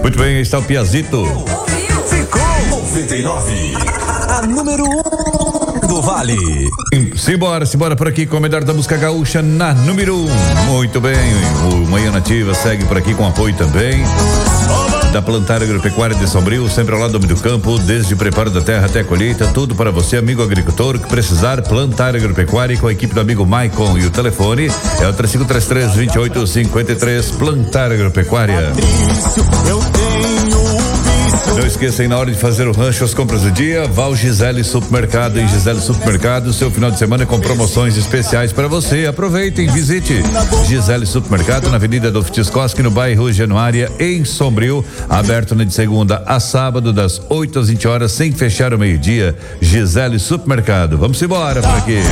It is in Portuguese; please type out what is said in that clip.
Muito bem, aí está o Piazito. Ficou 99. A número 1 do Vale. Simbora por aqui com a melhor da música gaúcha na número 1. Muito bem, o Manhã Nativa segue por aqui com apoio também da Plantar Agropecuária de Sombrio, sempre ao lado do meio do campo, desde o preparo da terra até a colheita, tudo para você, amigo agricultor, que precisar. Plantar Agropecuária com a equipe do amigo Maicon, e o telefone é o 3533-2853. Plantar Agropecuária. Não esqueça aí, na hora de fazer o rancho, as compras do dia, vá ao Gisele Supermercado. Em Gisele Supermercado, seu final de semana com promoções especiais para você. Aproveitem, visite Gisele Supermercado na Avenida Adolfo Tiscoski, no bairro Januária, em Sombrio, aberto de segunda a sábado, das 8 às 20 horas, sem fechar ao meio-dia. Gisele Supermercado. Vamos embora por aqui.